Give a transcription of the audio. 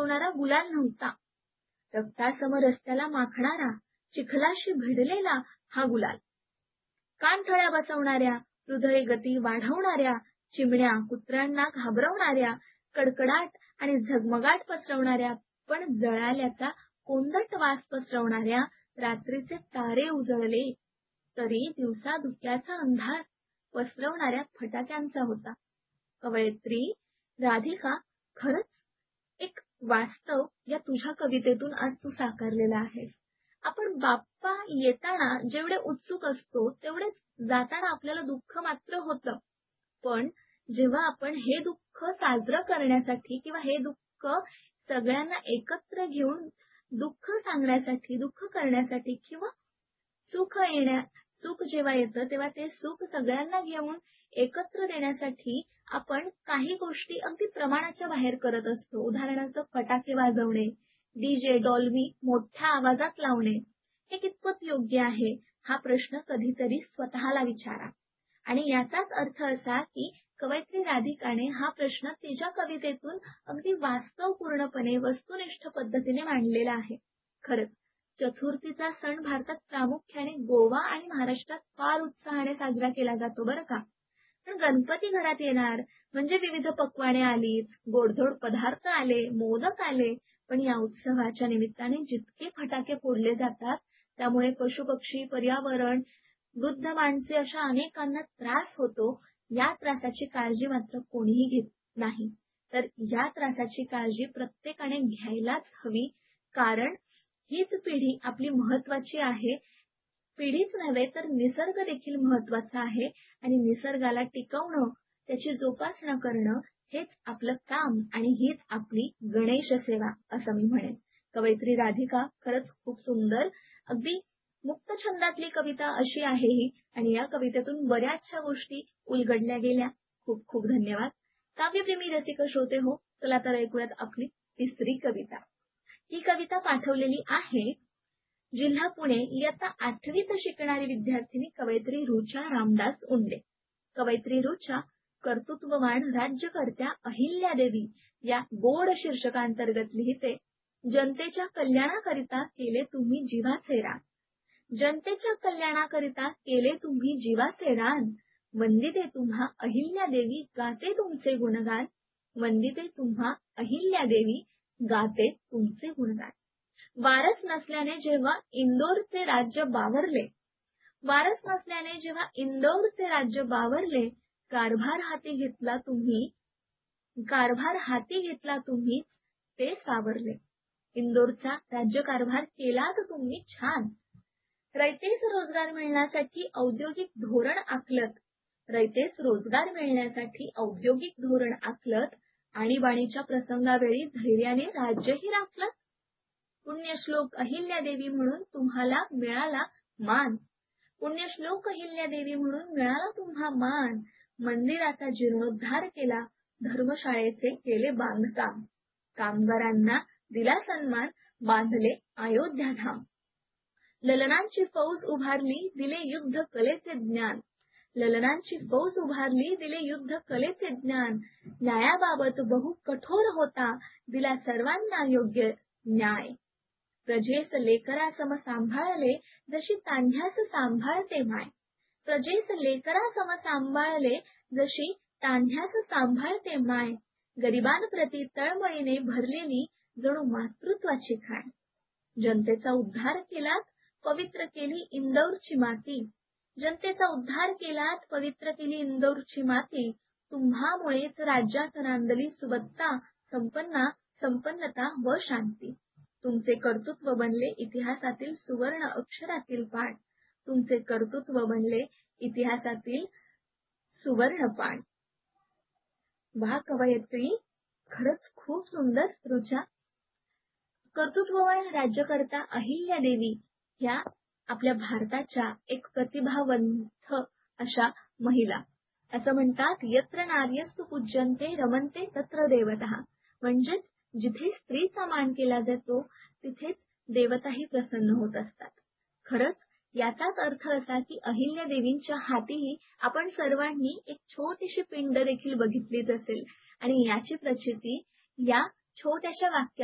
बसवणारा गुलाल नव्हता. रक्तासम रस्त्याला माखणारा, चिखलाशी भिडलेला हा गुलाल. कानठळ्या बसवणाऱ्या, हृदय गती वाढवणाऱ्या, चिमण्या कुत्र्यांना घाबरवणाऱ्या, कडकडाट आणि झगमगाट पसरवणाऱ्या, पण जळाल्याचा कोंदट वास पसरवणाऱ्या, रात्रीचे तारे उजळले तरी दिवसा धुक्याचा अंधार पसरवणाऱ्या फटाक्यांचा होता. कवयित्री राधिका, खरंच एक वास्तव या तुझ्या कवितेतून आज तू साकारलेला आहेस. आपण बाप्पा येताना जेवढे उत्सुक असतो तेवढेच जाताना आपल्याला दुःख मात्र होतं. पण जेव्हा आपण हे दुःख साजरं करण्यासाठी किंवा हे दुःख सगळ्यांना एकत्र घेऊन दुःख सांगण्यासाठी, दुःख करण्यासाठी किंवा सुख जेव्हा येतं तेव्हा ते सुख सगळ्यांना घेऊन एकत्र देण्यासाठी आपण काही गोष्टी अगदी प्रमाणाच्या बाहेर करत असतो. उदाहरणार्थ फटाके वाजवणे, डीजे, डॉल्बी मोठ्या आवाजात लावणे, हे कितपत योग्य आहे हा प्रश्न कधीतरी स्वतःला विचारा. आणि याचाच अर्थ असा की कवयित्री राधिकाने हा प्रश्न तिच्या कवितेतून अगदी वास्तवपूर्णपणे वस्तुनिष्ठ पद्धतीने मांडलेला आहे. खरंच चतुर्थीचा सण भारतात प्रामुख्याने गोवा आणि महाराष्ट्रात फार उत्साहाने साजरा केला जातो बरं का. पण गणपती घरात येणार म्हणजे विविध पक्वाने आलीच, गोडधोड पदार्थ आले, मोदक आले. पण या उत्सवाच्या निमित्ताने जितके फटाके फोडले जातात त्यामुळे पशुपक्षी, पर्यावरण, वृद्ध माणसे अशा अनेकांना त्रास होतो. या त्रासाची काळजी मात्र कोणीही घेत नाही. तर या त्रासाची काळजी प्रत्येकाने घ्यायलाच हवी, कारण हीच पिढी आपली महत्वाची आहे. पिढीच नव्हे तर निसर्ग देखील महत्वाचा आहे आणि निसर्गाला टिकवणं, त्याची जोपासना करणं हेच आपलं काम आणि हीच आपली गणेश सेवा असं मी म्हणेन. कवयित्री राधिका, खरंच खूप सुंदर, अगदी मुक्त छंदातली कविता अशी आहे ही आणि या कवितेतून बऱ्याचशा गोष्टी उलगडल्या गेल्या. खूप खूप धन्यवाद. काव्यप्रेमी रसिक श्रोते हो, चला तर ऐकूयात आपली तिसरी कविता. ही कविता पाठवलेली आहे जिल्हा पुणे इयत्ता 8वीत शिकणारी विद्यार्थिनी कवयित्री रुचा रामदास उंडे. कवयित्री रुचा कर्तृत्ववान राज्यकर्त्या अहिल्यादेवी या गोड शीर्षकांतर्गत लिहिते. जनतेच्या कल्याणाकरिता केले तुम्ही जीवाचे रान. जनतेच्या कल्याणाकरिता केले तुम्ही जीवाचे रान. वंदिते तुम्हा अहिल्यादेवी, गाते तुमचे गुणगान. वंदिते तुम्हा अहिल्यादेवी, गाते तुमचे गुणगान. वारस नसल्याने जेव्हा इंदोरचे राज्य बावरले, वारस नसल्याने जेव्हा इंदोरचे राज्य बावरले, कारभार हाती घेतला तुम्ही, ते सावरले. इंदोरचा राज्यकारभार केलात तुम्ही छान. रयतेस रोजगार मिळण्यासाठी औद्योगिक धोरण आखलत. रयतेस रोजगार मिळण्यासाठी औद्योगिक धोरण आखलत. आणीबाणीच्या प्रसंगावेळी धैर्याने राज्यही राखलं. पुण्यश्लोक अहिल्यादेवी म्हणून तुम्हाला मिळाला मान. पुण्यश्लोक अहिल्यादेवी म्हणून मिळाला तुम्हा मान. मंदिराचा जीर्णोद्धार केला, धर्मशाळेचे केले बांधकाम. कामगारांना दिला सन्मान, बांधले अयोध्याधाम. ललनांची फौज उभारली, दिले युद्ध कलेचे ज्ञान. ललनांची फौज उभारली, दिले युद्ध कलेचे ज्ञान. न्यायाबाबत बहु कठोर होता, दिला सर्वांना योग्य न्याय. प्रजेस लेकरा सम सांभाळले, जशी तान्ह्यास सांभाळते माय. प्रजेस लेकरा सम सांभाळले, जशी तान्ह्यास सांभाळते माय. गरिबांप्रती तळमळीने भरलेली जणू मातृत्वाची खाण. जनतेचा उद्धार केलात, पवित्र केली इंदौरची माती. जनतेचा उद्धार केलात, पवित्र केली इंदौरची माती. तुम्हामुळेच राज्यात नांदली सुबत्ता, संपन्नता व शांती. तुमचे कर्तृत्व बनले इतिहासातील सुवर्ण अक्षरातील पाठ. तुमचे कर्तृत्व बनले इतिहासातील सुवर्ण पाठ. वा कवयित्री, खरंच खूप सुंदर रुचा. कर्तृत्ववान राज्यकर्ता अहिल्यादेवी ह्या आपल्या भारताच्या एक प्रतिभावंत अशा महिला. असं म्हणतात, यत्र नार्यस्तु पूज्यन्ते रमन्ते तत्र देवतः. म्हणजेच जिथे स्त्रीचा मान केला जातो तिथेच देवताही प्रसन्न होत असतात. खरंच याचाच अर्थ असा की अहिल्यादेवींच्या हातीही आपण सर्वांनी एक छोटीशी पिंड देखील बघितलीच असेल आणि याची प्रचिती या छोट्याशा वाक्यात